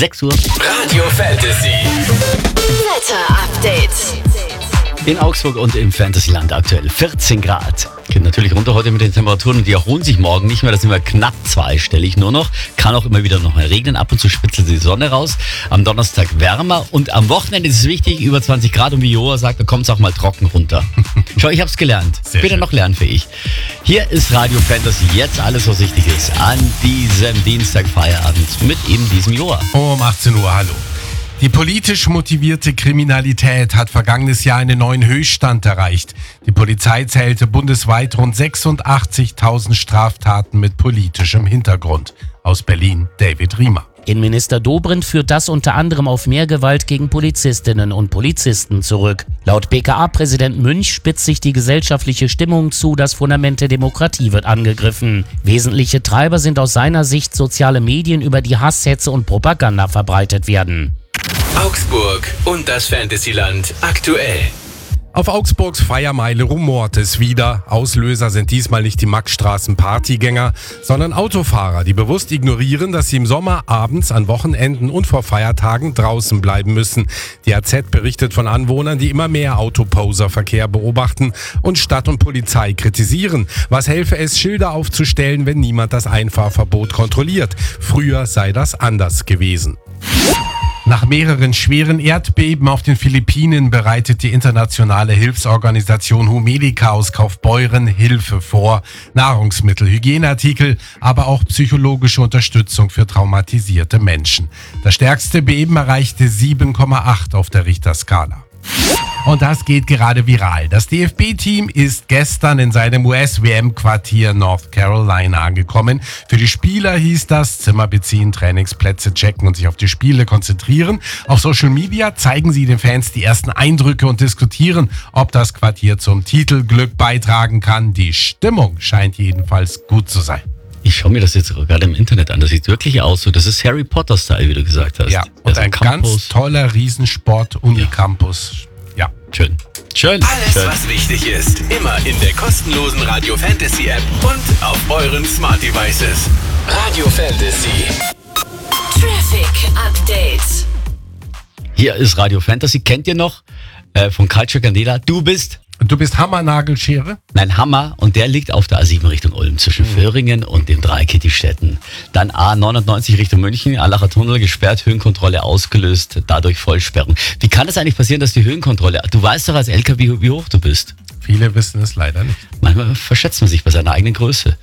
6 Uhr. Radio Fantasy. Wetter Update. In Augsburg und im Fantasyland aktuell 14 Grad. Geht natürlich runter heute mit den Temperaturen und die erholen sich morgen nicht mehr. Da sind wir knapp zweistellig nur noch. Kann auch immer wieder noch mal regnen. Ab und zu spitzelt die Sonne raus. Am Donnerstag wärmer und am Wochenende ist es wichtig, über 20 Grad. Und wie Joa sagt, da kommt es auch mal trocken runter. Schau, ich hab's gelernt. Später noch lernfähig. Hier ist Radio Fantasy. Jetzt alles, was wichtig ist. An diesem Dienstag Feierabend mit eben diesem Joa. Um 18 Uhr, hallo. Die politisch motivierte Kriminalität hat vergangenes Jahr einen neuen Höchststand erreicht. Die Polizei zählte bundesweit rund 86.000 Straftaten mit politischem Hintergrund. Aus Berlin, David Riemer. Innenminister Dobrindt führt das unter anderem auf mehr Gewalt gegen Polizistinnen und Polizisten zurück. Laut BKA-Präsident Münch spitzt sich die gesellschaftliche Stimmung zu, das Fundament der Demokratie wird angegriffen. Wesentliche Treiber sind aus seiner Sicht soziale Medien, über die Hass, Hetze und Propaganda verbreitet werden. Augsburg und das Fantasyland aktuell. Auf Augsburgs Feiermeile rumort es wieder. Auslöser sind diesmal nicht die Maxstraßen-Partygänger, sondern Autofahrer, die bewusst ignorieren, dass sie im Sommer, abends, an Wochenenden und vor Feiertagen draußen bleiben müssen. Die AZ berichtet von Anwohnern, die immer mehr Autoposer-Verkehr beobachten und Stadt und Polizei kritisieren. Was helfe es, Schilder aufzustellen, wenn niemand das Einfahrverbot kontrolliert? Früher sei das anders gewesen. Nach mehreren schweren Erdbeben auf den Philippinen bereitet die internationale Hilfsorganisation Humedica aus Kaufbeuren Hilfe vor. Nahrungsmittel, Hygieneartikel, aber auch psychologische Unterstützung für traumatisierte Menschen. Das stärkste Beben erreichte 7,8 auf der Richterskala. Und das geht gerade viral. Das DFB-Team ist gestern in seinem US-WM-Quartier North Carolina angekommen. Für die Spieler hieß das Zimmer beziehen, Trainingsplätze checken und sich auf die Spiele konzentrieren. Auf Social Media zeigen sie den Fans die ersten Eindrücke und diskutieren, ob das Quartier zum Titelglück beitragen kann. Die Stimmung scheint jedenfalls gut zu sein. Ich schaue mir das jetzt gerade im Internet an. Das sieht wirklich aus so. Das ist Harry Potter-Style, wie du gesagt hast. Ja, und ein Campus. Ganz toller Riesensport-Unicampus. Ja, schön. Alles, was wichtig ist, immer in der kostenlosen Radio Fantasy App und auf euren Smart Devices. Radio Fantasy. Traffic Update. Hier ist Radio Fantasy. Kennt ihr noch von Culture Candela? Du bist Hammernagelschere? Nein, Hammer. Und der liegt auf der A7 Richtung Ulm zwischen Föhringen und den 3 Kittistädten. Dann A99 Richtung München, Allacher Tunnel gesperrt, Höhenkontrolle ausgelöst, dadurch Vollsperrung. Wie kann es eigentlich passieren, dass die Höhenkontrolle... Du weißt doch als LKW, wie hoch du bist. Viele wissen es leider nicht. Manchmal verschätzt man sich bei seiner eigenen Größe.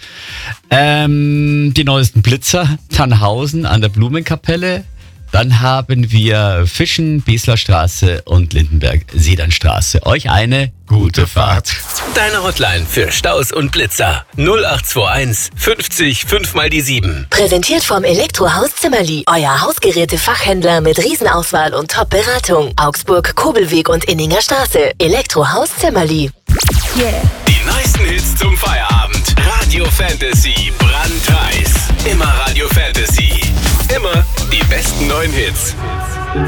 Die neuesten Blitzer, Tannhausen an der Blumenkapelle. Dann haben wir Fischen, Besler Straße und Lindenberg, Sedernstraße. Euch eine gute Fahrt. Deine Hotline für Staus und Blitzer 0821 50 5 mal die 7. Präsentiert vom Elektrohaus Zimmerli. Euer Hausgeräte-Fachhändler mit Riesenauswahl und Top-Beratung. Augsburg, Kobelweg und Inninger Straße. Elektrohaus Zimmerli. Yeah. Die neuesten Hits zum Feierabend. Radio Fantasy, brandheiß. Immer Radio Fantasy. Immer die besten neuen Hits.